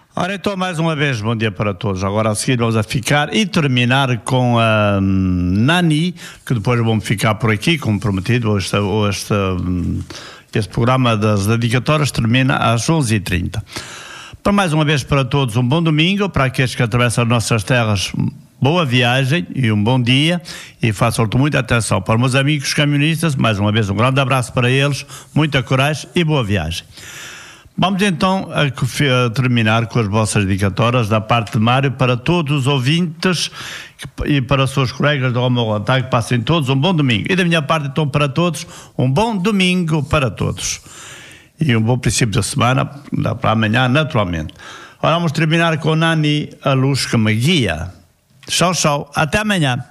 Ora, então, mais uma vez, bom dia para todos. Agora a seguir vamos a ficar e terminar com a Nani, que depois vamos ficar por aqui, como prometido. Este programa das dedicatórias termina às 11h30. Para mais uma vez para todos, um bom domingo. Para aqueles que atravessam as nossas terras, boa viagem e um bom dia. E façam muita atenção para os meus amigos camionistas. Mais uma vez, um grande abraço para eles, muita coragem e boa viagem. Vamos então a terminar com as vossas dedicatórias da parte de Mário para todos os ouvintes e para os seus colegas do Roma Voluntário, que passem todos um bom domingo. E da minha parte então para todos, um bom domingo para todos. E um bom princípio da semana, para amanhã naturalmente. Agora vamos terminar com Nani, a luz que me guia. Tchau, tchau, até amanhã.